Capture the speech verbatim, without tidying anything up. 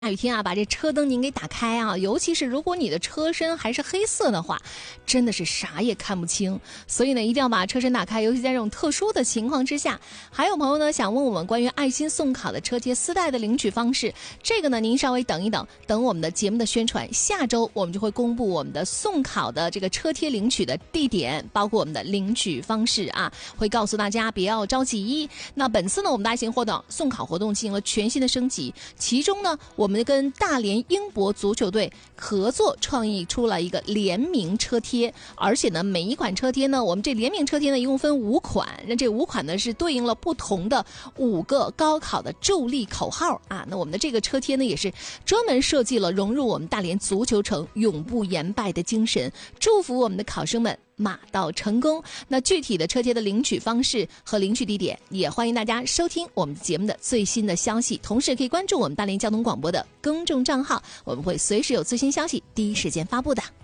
下雨天啊，把这车灯您给打开啊，尤其是如果你的车身还是黑色的话，真的是啥也看不清。所以呢，一定要把车身打开，尤其在这种特殊的情况之下。还有朋友呢想问我们关于爱心送考的车贴丝带的领取方式，这个呢您稍微等一等，等我们的节目的宣传，下周我们就会公布我们的送考的这个车贴领取的地点，包括我们的领取方式啊，会告诉大家别要着急。那本次呢，我们的爱心活动送考活动进行了全新的升级，其中呢，我们跟大连英博足球队合作创意出了一个联名车贴，而且呢，每一款车贴呢，我们这联名车贴呢一共分五款，那这五款呢是对应了不同的五个高考的助力口号啊。那我们的这个车贴呢也是专门设计了融入我们大连足球城永不言败的精神，祝福我们的考生们马到成功。那具体的车贴的领取方式和领取地点，也欢迎大家收听我们节目的最新的消息，同时可以关注我们大连交通广播的公众账号，我们会随时有最新消息第一时间发布的。